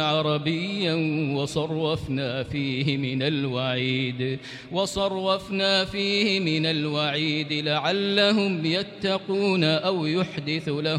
عربيا وصرفنا فيه من الوعيد لعلهم يتقون أو يحدث لهم